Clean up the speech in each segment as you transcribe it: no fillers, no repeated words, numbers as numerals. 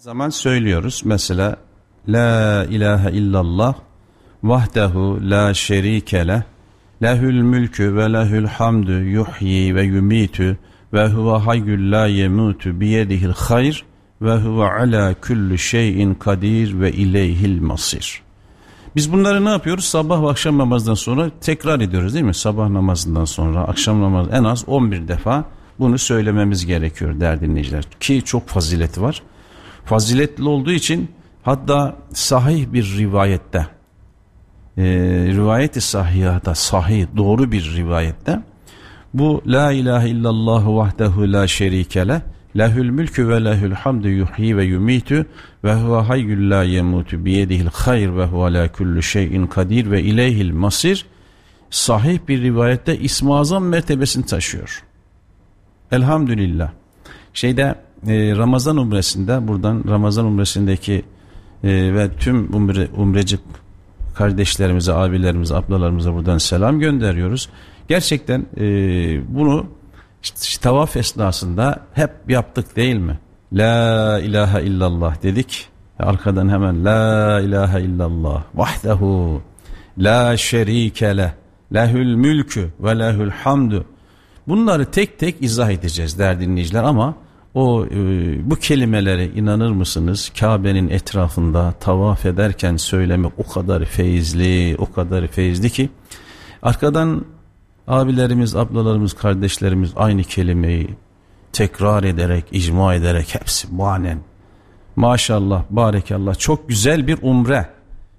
zaman söylüyoruz. Mesela La ilahe illallah vahdehu la şerike leh lehül mülkü ve lehül hamdü yuhyi ve yumitu ve huve hayyul la yemutu biyedihil hayr ve huve ala kulli şeyin kadir ve ileyhil masir. Biz bunları ne yapıyoruz? Sabah ve akşam namazından sonra tekrar ediyoruz değil mi? Sabah namazından sonra, akşam namazı en az 11 defa bunu söylememiz gerekiyor değerli dinleyiciler. Ki çok fazileti var. Faziletli olduğu için hatta sahih bir rivayette, rivayet-i sahihada, sahih doğru bir rivayette bu La ilahe illallah vahdehu la şerike leh lehül mülkü ve lehül hamdü yuhyi ve yumitu ve huve hayyul la yemutu biyedihil hayr ve huve ala kulli şeyin kadir ve ileyhil masir sahih bir rivayette İsm-i Azam mertebesini taşıyor. Elhamdülillah. Ramazan umresinde, buradan Ramazan umresindeki ve tüm umreci kardeşlerimize, abilerimize, ablalarımıza buradan selam gönderiyoruz. Gerçekten bunu tavaf esnasında hep yaptık değil mi? La ilahe illallah dedik. Arkadan hemen La ilahe illallah vahdehu la şerike leh lehül mülkü ve lehül hamdü. Bunları tek tek izah edeceğiz değerli dinleyiciler ama bu kelimeleri inanır mısınız Kabe'nin etrafında tavaf ederken söylemek o kadar feyizli ki arkadan abilerimiz, ablalarımız, kardeşlerimiz aynı kelimeyi tekrar ederek, icma ederek hepsi manen. Maşallah, barekallah çok güzel bir umre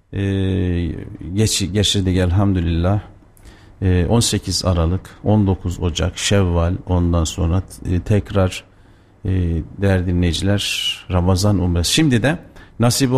geçirdik elhamdülillah. 18 Aralık, 19 Ocak, Şevval ondan sonra tekrar değerli dinleyiciler Ramazan umresi. Şimdi de nasip